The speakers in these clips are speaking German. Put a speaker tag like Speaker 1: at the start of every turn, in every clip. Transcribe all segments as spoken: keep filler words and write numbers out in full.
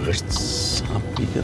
Speaker 1: rechts abbiegen.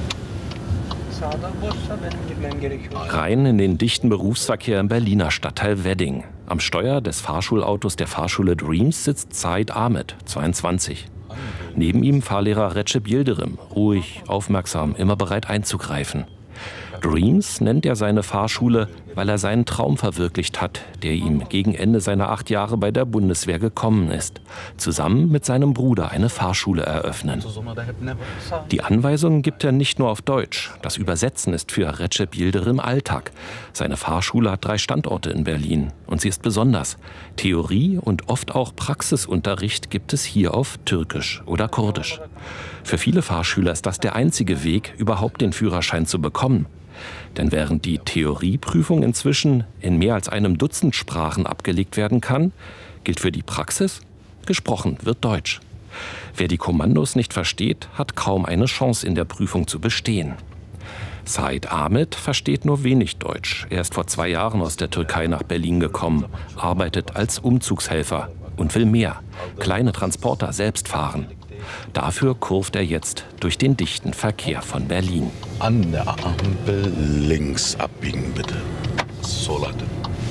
Speaker 2: Rein in den dichten Berufsverkehr im Berliner Stadtteil Wedding. Am Steuer des Fahrschulautos der Fahrschule Dreams sitzt Said Ahmed, zweiundzwanzig. Neben ihm Fahrlehrer Recep Yildirim, ruhig, aufmerksam, immer bereit einzugreifen. Dreams nennt er seine Fahrschule, weil er seinen Traum verwirklicht hat, der ihm gegen Ende seiner acht Jahre bei der Bundeswehr gekommen ist. Zusammen mit seinem Bruder eine Fahrschule eröffnen. Die Anweisungen gibt er nicht nur auf Deutsch. Das Übersetzen ist für Recep Yildirim Alltag. Seine Fahrschule hat drei Standorte in Berlin. Und sie ist besonders. Theorie und oft auch Praxisunterricht gibt es hier auf Türkisch oder Kurdisch. Für viele Fahrschüler ist das der einzige Weg, überhaupt den Führerschein zu bekommen. Denn während die Theorieprüfung inzwischen in mehr als einem Dutzend Sprachen abgelegt werden kann, gilt für die Praxis, gesprochen wird Deutsch. Wer die Kommandos nicht versteht, hat kaum eine Chance in der Prüfung zu bestehen. Said Ahmed versteht nur wenig Deutsch. Er ist vor zwei Jahren aus der Türkei nach Berlin gekommen, arbeitet als Umzugshelfer und will mehr: kleine Transporter selbst fahren. Dafür kurvt er jetzt durch den dichten Verkehr von Berlin.
Speaker 1: An der Ampel links abbiegen, bitte. Soladin.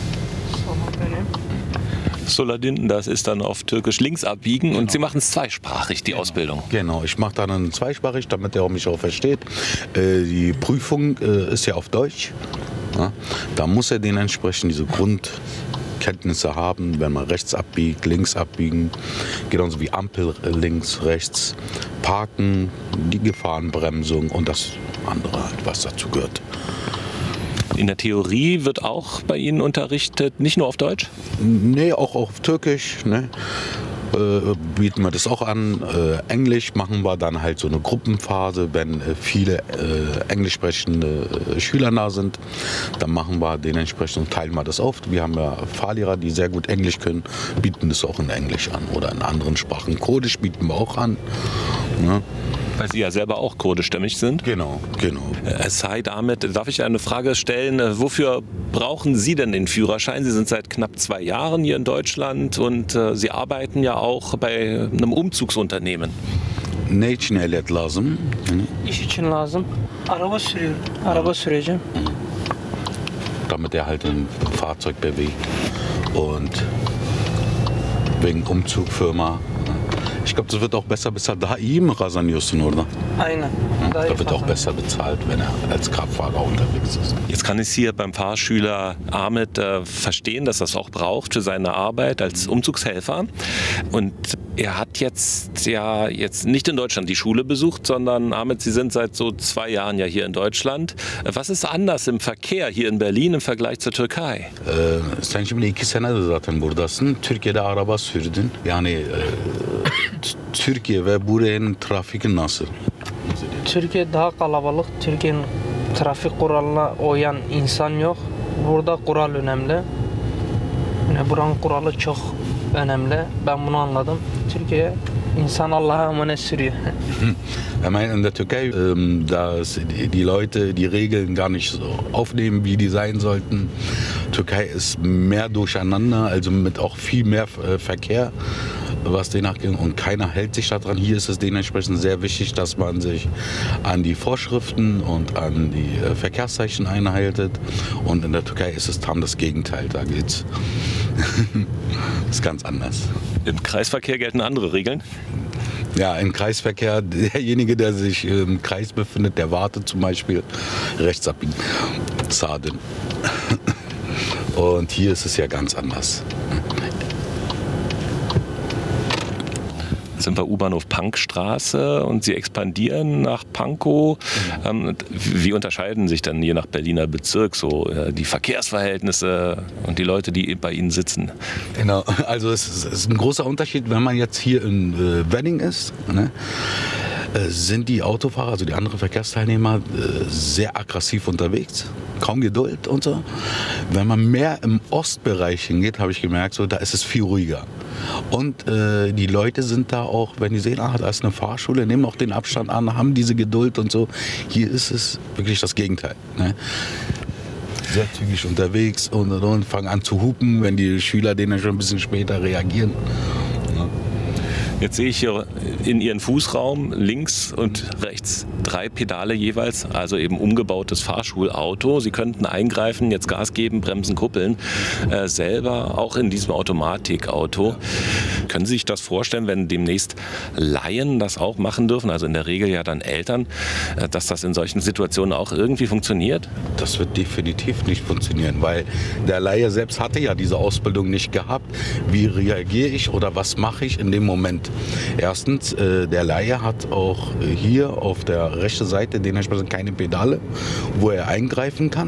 Speaker 2: Soladin, das ist dann auf Türkisch links abbiegen. Genau. Und Sie machen es zweisprachig, die genau. Ausbildung.
Speaker 1: Genau, ich mache dann zweisprachig, damit er mich auch versteht. Äh, die Prüfung äh, ist ja auf Deutsch. Ja? Da muss er dementsprechend diese Grund... Kenntnisse haben, wenn man rechts abbiegt, links abbiegen, genauso wie Ampel links, rechts, parken, die Gefahrenbremsung und das andere, was dazu gehört.
Speaker 2: In der Theorie wird auch bei Ihnen unterrichtet, nicht nur auf Deutsch?
Speaker 1: Nee, auch auf Türkisch. Ne? Äh, bieten wir das auch an. Äh, Englisch machen wir dann halt so eine Gruppenphase, wenn äh, viele äh, englisch sprechende äh, Schüler da sind. Dann machen wir dementsprechend, teilen wir das auf. Wir haben ja Fahrlehrer, die sehr gut Englisch können, bieten das auch in Englisch an oder in anderen Sprachen. Kurdisch bieten wir auch an. Ne?
Speaker 2: Weil Sie ja selber auch kurdischstämmig sind.
Speaker 1: Genau, genau.
Speaker 2: Äh, Said Ahmed, darf ich eine Frage stellen? Wofür brauchen Sie denn den Führerschein? Sie sind seit knapp zwei Jahren hier in Deutschland und äh, Sie arbeiten ja auch bei einem Umzugsunternehmen.
Speaker 1: Ne için ehliyet lazım?
Speaker 3: İş için lazım. Araba sürüyorum. Araba süreceğim.
Speaker 1: Damit er halt ein Fahrzeug bewegt und wegen Umzugfirma. Ich glaube, das wird auch besser bezahlt. Da iyi mi kazanıyorsun orada?
Speaker 3: Aynen.
Speaker 1: Da wird auch besser bezahlt, wenn er als Kraftfahrer unterwegs ist.
Speaker 2: Jetzt kann ich es hier beim Fahrschüler Ahmed äh, verstehen, dass er es auch braucht für seine Arbeit als Umzugshelfer. Und er hat jetzt ja jetzt nicht in Deutschland die Schule besucht, sondern Ahmed, Sie sind seit so zwei Jahren ja hier in Deutschland. Was ist anders im Verkehr hier in Berlin im Vergleich zur Türkei?
Speaker 1: Ee, sen şimdi iki sene de zaten buradasın. Türkiye'de araba sürdün. Yani e, Türkiye ve buranın trafiki nasıl?
Speaker 3: Türkiye daha kalabalık. Türkiye'nin trafik kuralına uyan insan yok. Burada kural önemli. Yani buranın kuralı çok önemli. Ben bunu anladım. Türkiye insan Allah'a emanet sürüyor.
Speaker 1: Ich meine, in der Türkei, ähm, dass die Leute die Regeln gar nicht so aufnehmen, wie die sein sollten. Türkei ist mehr durcheinander, also mit auch viel mehr äh, Verkehr, was demnach ging. Und keiner hält sich daran. Hier ist es dementsprechend sehr wichtig, dass man sich an die Vorschriften und an die äh, Verkehrszeichen einhaltet. Und in der Türkei ist es tam das Gegenteil. Da geht's. Das ist ganz anders.
Speaker 2: Im Kreisverkehr gelten andere Regeln?
Speaker 1: Ja, im Kreisverkehr, derjenige, der sich im Kreis befindet, der wartet zum Beispiel rechts abbiegen. Saden. Und hier ist es ja ganz anders.
Speaker 2: Sind wir U-Bahnhof Pankstraße und Sie expandieren nach Pankow. Ähm, wie unterscheiden sich dann je nach Berliner Bezirk so äh, die Verkehrsverhältnisse und die Leute, die bei Ihnen sitzen?
Speaker 1: Genau, also es ist, es ist ein großer Unterschied, wenn man jetzt hier in äh, Wedding ist, ne, äh, sind die Autofahrer, also die anderen Verkehrsteilnehmer, äh, sehr aggressiv unterwegs, kaum Geduld und so. Wenn man mehr im Ostbereich hingeht, habe ich gemerkt, so, da ist es viel ruhiger. Und äh, die Leute sind da auch, wenn die sehen, ah, da ist eine Fahrschule, nehmen auch den Abstand an, haben diese Geduld und so. Hier ist es wirklich das Gegenteil. Ne? Sehr zügig unterwegs und, und, und fangen an zu hupen, wenn die Schüler denen schon ein bisschen später reagieren. Ja.
Speaker 2: Jetzt sehe ich hier in Ihren Fußraum links und rechts drei Pedale jeweils, also eben umgebautes Fahrschulauto. Sie könnten eingreifen, jetzt Gas geben, bremsen, kuppeln, äh, selber auch in diesem Automatikauto. Können Sie sich das vorstellen, wenn demnächst Laien das auch machen dürfen, also in der Regel ja dann Eltern, äh, dass das in solchen Situationen auch irgendwie funktioniert?
Speaker 1: Das wird definitiv nicht funktionieren, weil der Laie selbst hatte ja diese Ausbildung nicht gehabt. Wie reagiere ich oder was mache ich in dem Moment? Erstens, äh, der Laie hat auch hier auf der rechten Seite dementsprechend keine Pedale, wo er eingreifen kann.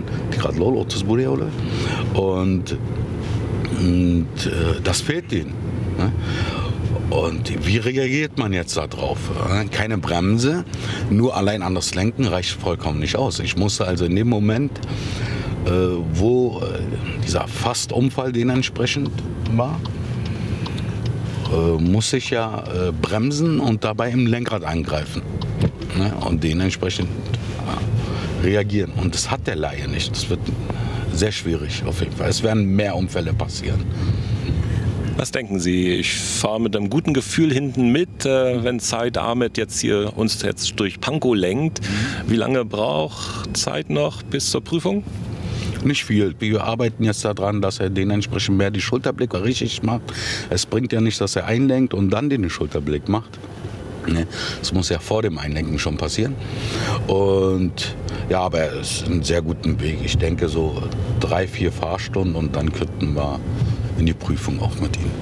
Speaker 1: Und, und äh, das fehlt denen. Ne? Und wie reagiert man jetzt darauf? Keine Bremse, nur allein an das Lenken reicht vollkommen nicht aus. Ich musste also in dem Moment, äh, wo äh, dieser Fastunfall dementsprechend war, äh, muss ich ja äh, bremsen und dabei im Lenkrad eingreifen. Ne? Und dementsprechend ja, reagieren. Und das hat der Laie nicht. Das wird sehr schwierig auf jeden Fall. Es werden mehr Unfälle passieren.
Speaker 2: Was denken Sie? Ich fahre mit einem guten Gefühl hinten mit, äh, wenn Said Ahmed jetzt hier uns jetzt durch Pankow lenkt. Wie lange braucht Said noch bis zur Prüfung?
Speaker 1: Nicht viel. Wir arbeiten jetzt daran, dass er dementsprechend mehr die Schulterblicke richtig macht. Es bringt ja nicht, dass er einlenkt und dann den Schulterblick macht. Das muss ja vor dem Einlenken schon passieren. Und ja, aber er ist einen sehr guten Weg. Ich denke so drei, vier Fahrstunden und dann könnten wir in die Prüfung auch mit ihm.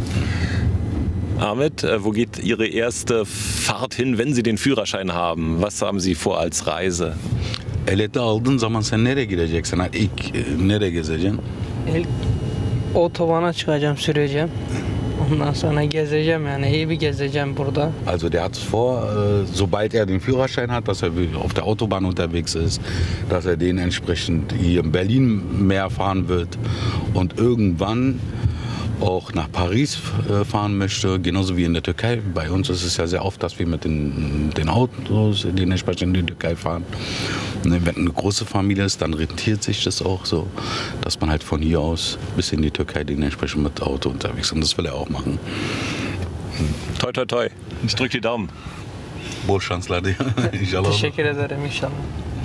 Speaker 2: Ahmed, wo geht Ihre erste Fahrt hin, wenn Sie den Führerschein haben? Was haben Sie vor als Reise?
Speaker 1: Ehliyeti aldığın zaman sen nereye gideceksin? İlk nereye gezeceksin?
Speaker 3: İlk otobana çıkacağım, süreceğim. Ondan sonra gezeceğim, yani iyi bir gezeceğim burada.
Speaker 1: Also der hat es vor, äh, sobald er den Führerschein hat, dass er auf der Autobahn unterwegs ist, dass er den entsprechend hier in Berlin mehr fahren wird und irgendwann auch nach Paris äh, fahren möchte, genauso wie in der Türkei. Bei uns ist es ja sehr oft, dass wir mit den, den Autos dementsprechend in die Türkei fahren. Ne, wenn eine große Familie ist, dann rentiert sich das auch so, dass man halt von hier aus bis in die Türkei dementsprechend mit Auto unterwegs ist. Und das will er auch machen.
Speaker 2: Toi, toi, toi. Ich drücke die Daumen.
Speaker 1: Bol şanslar diye. İnşallah.
Speaker 3: Teşekkür ederim inşallah.